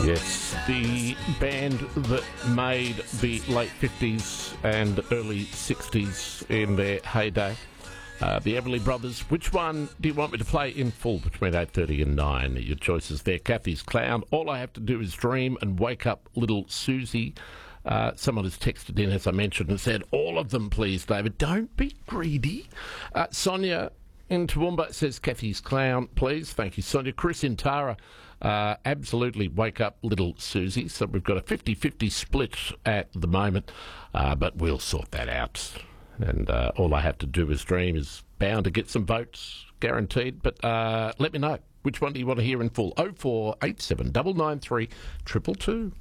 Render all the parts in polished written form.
Yes, the band that made the late 50s and early 60s in their heyday, the Everly Brothers. Which one do you want me to play in full between 8:30 and 9? Your choices there. Kathy's Clown, All I Have to Do Is Dream, and Wake Up Little Susie. Someone has texted in, as I mentioned, and said, all of them, please, David. Don't be greedy. Sonia in Toowoomba says, Kathy's Clown, please. Thank you, Sonia. Chris in Tara, absolutely Wake Up Little Susie. So we've got a 50-50 split at the moment, but we'll sort that out. And All I Have to Do Is Dream is bound to get some votes, guaranteed. But let me know. Which one do you want to hear in full? 0487 993 222.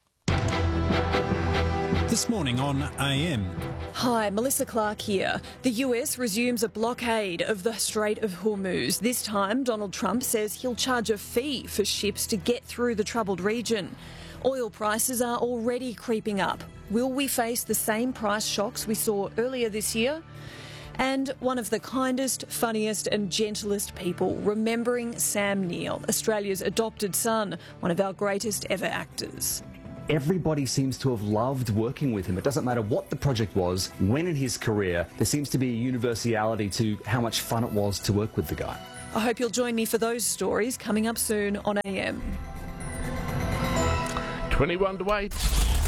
This morning on AM. Hi, Melissa Clark here. The US resumes a blockade of the Strait of Hormuz. This time, Donald Trump says he'll charge a fee for ships to get through the troubled region. Oil prices are already creeping up. Will we face the same price shocks we saw earlier this year? And one of the kindest, funniest and gentlest people, remembering Sam Neill, Australia's adopted son, one of our greatest ever actors. Everybody seems to have loved working with him. It doesn't matter what the project was, when in his career, there seems to be a universality to how much fun it was to work with the guy. I hope you'll join me for those stories coming up soon on AM. 21 to 8.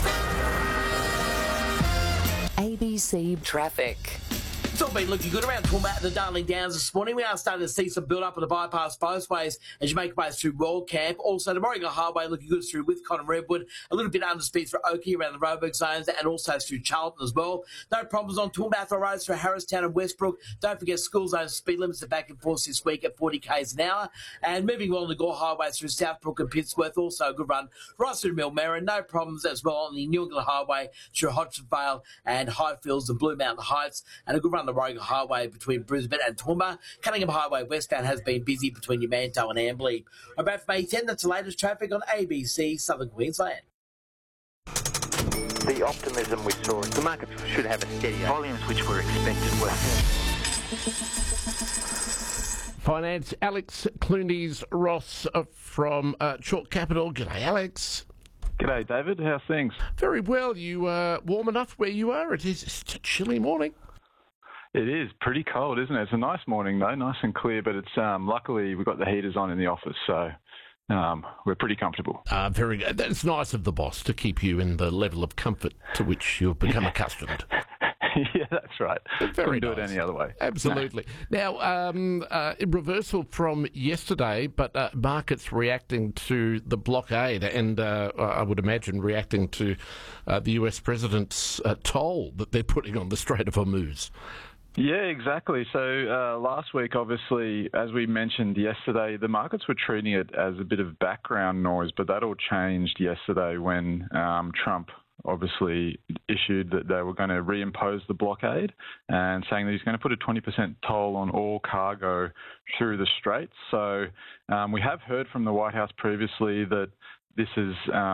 ABC Traffic. It's all been looking good around Toowoomba and the Darling Downs this morning. We are starting to see some build-up of the bypass both ways as you make your way through Royal Camp. Also, the Morrigan Highway looking good through Withcott and Redwood. A little bit under speed through Oakey around the Roebuck zones and also through Charlton as well. No problems on Toowoomba Roads through Harristown and Westbrook. Don't forget school zone speed limits are back and forth this week at 40 k's an hour. And moving well on the Gore Highway through Southbrook and Pittsworth. Also a good run right through Millmerran. No problems as well on the New England Highway through Hodgson Vale and Highfields and Blue Mountain Heights. And a good run on the Morrigan Highway between Brisbane and Toowoomba. Cunningham Highway westbound has been busy between Yamanto and Amberley. About from A10, that's the latest traffic on ABC Southern Queensland. The optimism we saw, the market should have a steady volumes which were expected were. Finance, Alex Clunies Ross from Chalk Capital. G'day, Alex. G'day, David. How's things? Very well. You warm enough where you are? It is a chilly morning. It is pretty cold, isn't it? It's a nice morning, though, nice and clear, but it's luckily we've got the heaters on in the office, so we're pretty comfortable. Very good. That's nice of the boss to keep you in the level of comfort to which you've become accustomed. Yeah, that's right. Very Couldn't do nice. it any other way. Absolutely. No. Now, in reversal from yesterday, but markets reacting to the blockade and I would imagine reacting to the US president's toll that they're putting on the Strait of Hormuz. Yeah, exactly. So last week, obviously, as we mentioned yesterday, the markets were treating it as a bit of background noise, but that all changed yesterday when Trump obviously issued that they were going to reimpose the blockade and saying that he's going to put a 20% toll on all cargo through the straits. So we have heard from the White House previously that this is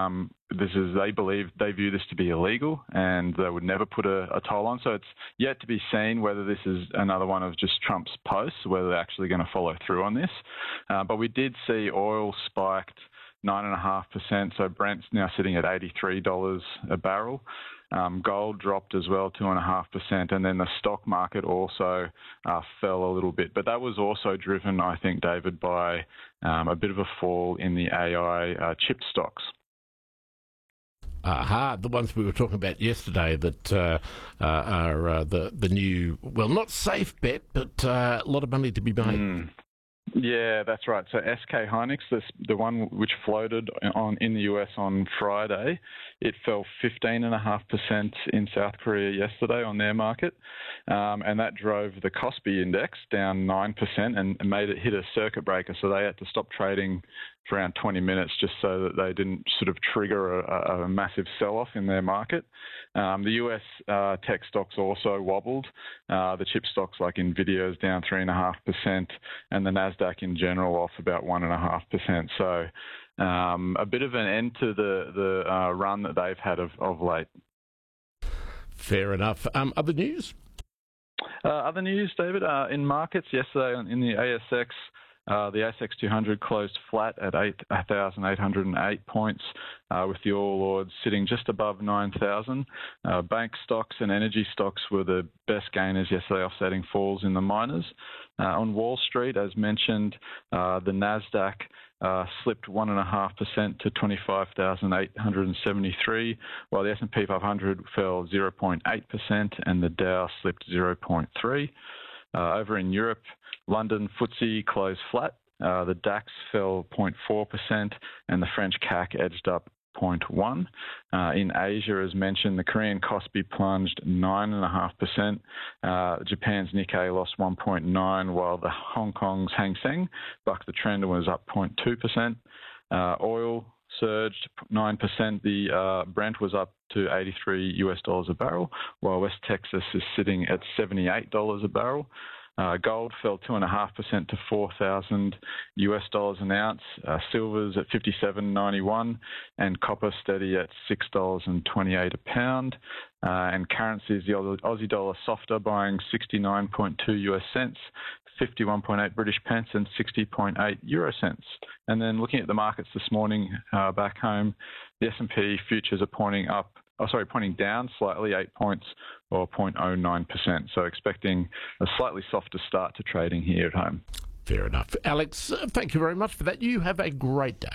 they view this to be illegal and they would never put a toll on. So it's yet to be seen whether this is another one of just Trump's posts, whether they're actually going to follow through on this. But we did see oil spiked 9.5%. So Brent's now sitting at $83 a barrel. Gold dropped as well, 2.5%, and then the stock market also fell a little bit. But that was also driven, I think, David, by a bit of a fall in the AI chip stocks. The ones we were talking about yesterday that are the new, well, not safe bet, but a lot of money to be made. Yeah, that's right. So SK Hynix, the one which floated in the US on Friday, it fell 15.5% in South Korea yesterday on their market, and that drove the Kospi index down 9% and made it hit a circuit breaker. So they had to stop trading for around 20 minutes just so that they didn't sort of trigger a massive sell-off in their market. The US tech stocks also wobbled. The chip stocks like Nvidia is down 3.5%, and the Nasdaq in general off about 1.5%. So a bit of an end to the run that they've had of late. Fair enough. Other news? Other news, David, in markets yesterday in the ASX, The ASX 200 closed flat at 8,808 points, with the All Ords sitting just above 9,000. Bank stocks and energy stocks were the best gainers yesterday, offsetting falls in the miners. On Wall Street, as mentioned, the Nasdaq slipped 1.5% to 25,873, while the S&P 500 fell 0.8% and the Dow slipped 0.3%. Over in Europe, London FTSE closed flat. The DAX fell 0.4% and the French CAC edged up 0.1%. In Asia, as mentioned, the Korean Kospi plunged 9.5%. Japan's Nikkei lost 1.9%, while the Hong Kong's Hang Seng bucked the trend and was up 0.2%. Oil surged 9%. The Brent was up to $83 a barrel, while West Texas is sitting at $78 a barrel. Gold fell 2.5% to $4,000 an ounce. Silver's at $57.91, and copper steady at $6.28 a pound. And currencies, the Aussie dollar softer, buying 69.2 US cents, 51.8 British pence, and 60.8 euro cents. And then looking at the markets this morning back home, the S&P futures are pointing down slightly, 8 points or 0.09%. So expecting a slightly softer start to trading here at home. Fair enough. Alex, thank you very much for that. You have a great day.